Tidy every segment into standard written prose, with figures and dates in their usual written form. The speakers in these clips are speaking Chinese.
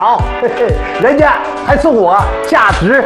好，嘿嘿，人家还送我价值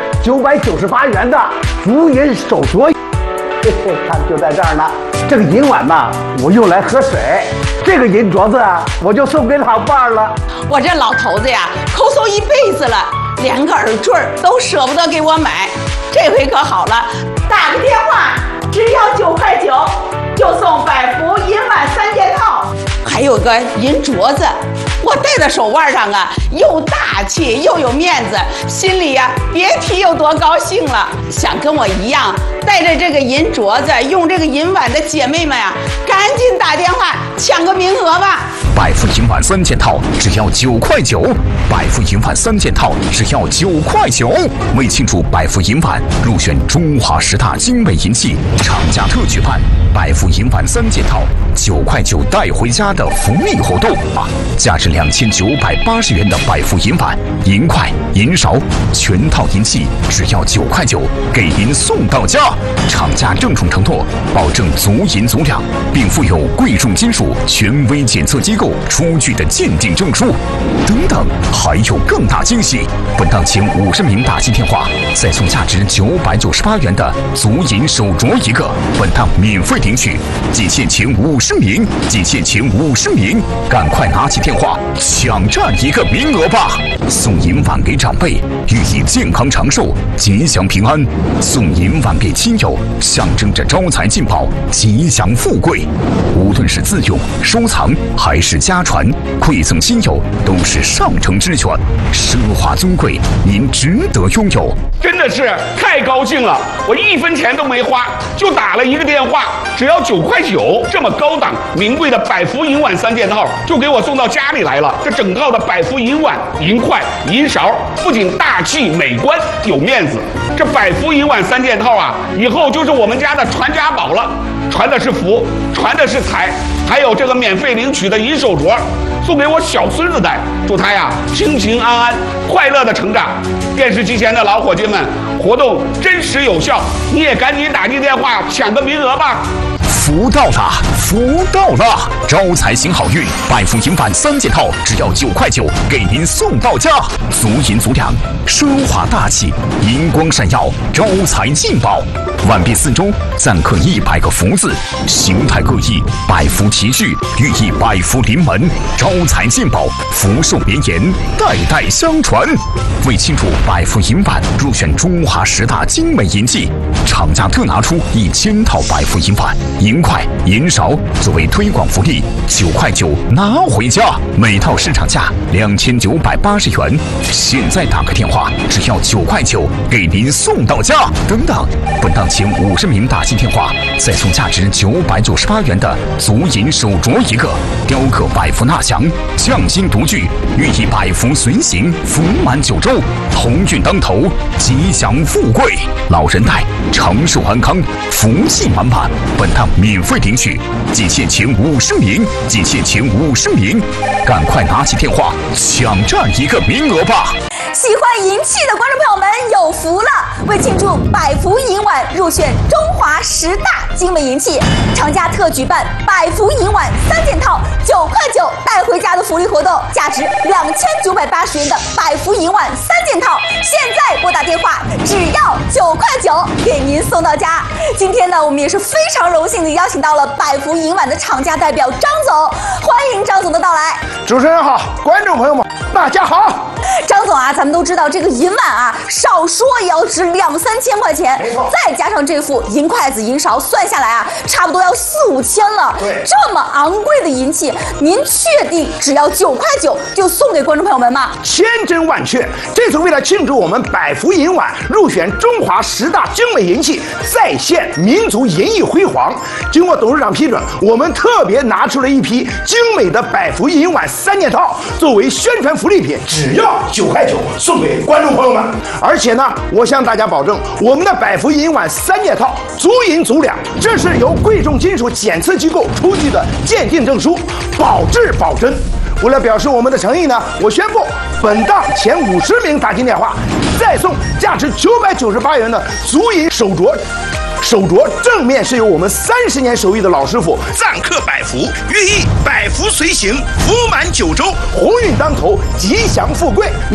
998元的足银手镯，嘿嘿，看就在这儿呢。这个银碗呢，我用来喝水；这个银镯子啊，我就送给老伴儿了。 我这老头子呀，抠搜一辈子了，连个耳坠都舍不得给我买。这回可好了，打个电话，只要9块9，就送百福银碗3件套，还有个银镯子。我戴在手腕上啊，又大气又有面子，心里呀别提有多高兴了。想跟我一样带着这个银镯子，用这个银碗的姐妹们啊，赶紧打电话抢个名额吧！ 百福银碗3件套只要9块9，百福银碗3件套只要9块9。为庆祝百福银碗入选中华10大精美银器，厂家特举办百福银碗3件套9块9带回家的福利活动啊！价值2980元的百福银碗、银筷、银勺全套银器只要9块9，给您送到家。厂家郑重承诺，保证足银足量，并附有贵重金属权威检测机构出具的鉴定证书。等等，还有更大惊喜！本档前50名打进电话，再送价值998元的足银手镯一个，本档免费领取。仅限前50名，仅限前50名，赶快拿起电话抢占一个名额吧！送银碗给长辈，寓意健康长寿、吉祥平安；送银碗给亲友，象征着招财进宝、吉祥富贵。无论是自用、收藏还是家传，馈赠亲友都是上乘之选，奢华尊贵，您值得拥有。 真的是太高兴了！我1分钱都没花，就打了一个电话，只要9块9，这么高档名贵的百福银碗3件套就给我送到家里来了。这整套的百福银碗、银筷、银勺，不仅大气美观有面子，这百福银碗3件套啊，以后就是我们家的传家宝了。传的是福，传的是财，还有这个免费领取的银手镯，送给我小孙子戴，祝他呀平平安安、快乐的成长。电视机前的老伙计们，活动真实有效，你也赶紧打进电话抢个名额吧！ 福到了，福到了！招财行好运，百福银碗3件套只要9块9，给您送到家。足银足量，奢华大气，银光闪耀，招财进宝。碗壁四周錾刻100个福字，形态各异，百福题句，寓意百福临门，招财进宝，福寿绵延，代代相传。为庆祝百福银碗入选中华10大精美银器，厂家特拿出1000套百福银碗、银筷、银勺作为推广福利，9块9拿回家，每套市场价2980元。现在打个电话，只要9块9，给您送到家。等等，本档前50名打进电话，再送价值998元的足银手镯一个，雕刻百福纳祥，匠心独具，寓意百福随行，福满9州，鸿运当头，吉祥富贵。老人戴，长寿安康，福气满满。本档免费领取，仅限前50名，仅限前50名，赶快拿起电话抢占一个名额吧！ 喜欢银器的观众朋友们有福了！为庆祝百福银碗入选中华10大精美银器，厂家特举办百福银碗3件套9块9带回家的福利活动，价值2980元的百福银碗3件套，现在拨打电话，只要9块9，给您送到家。今天呢，我们也是非常荣幸的邀请到了百福银碗的厂家代表张总，欢迎张总的到来。 主持人好，观众朋友们大家好。 张总啊，咱们都知道这个银碗啊，少说也要值2、3千块钱，再加上这副银筷子、银勺，算下来啊，差不多要4、5千了。 对， 这么昂贵的银器，您确定只要9块9就送给观众朋友们吗？ 千真万确！这次为了庆祝我们百福银碗入选中华10大精美银器，再现民族银艺辉煌，经过董事长批准，我们特别拿出了一批精美的百福银碗3件套，作为宣传福利品，只要9块9送给观众朋友们。而且呢，我向大家保证，我们的百福银碗3件套足银足量，这是由贵重金属检测机构出具的鉴定证书，保质保真。为了表示我们的诚意呢，我宣布本档前50名打进电话，再送价值998元的足银手镯。 手镯正面是由我们30年手艺的老师傅藏刻百福，寓意百福随行，福满9州，鸿运当头，吉祥富贵。